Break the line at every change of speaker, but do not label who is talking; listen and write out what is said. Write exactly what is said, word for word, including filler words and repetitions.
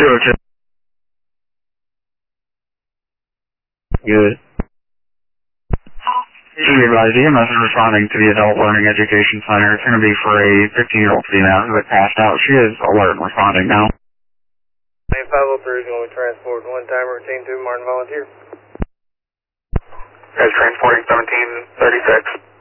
Zero two. Good. You should be advised, E M S is responding to the Adult Learning Education Center. It's going to be for a fifteen-year-old female who had passed out. She is alert and responding now.
Main five oh three is going to be transported one time, routine two, Martin volunteer.
Guys transporting seventeen thirty-six.